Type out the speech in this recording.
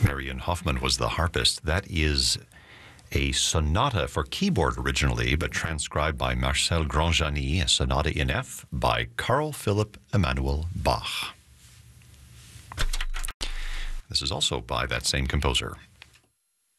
Marian Hoffman was the harpist. That is a sonata for keyboard originally, but transcribed by Marcel Grandjani, a sonata in F by Carl Philipp Emanuel Bach. This is also by that same composer.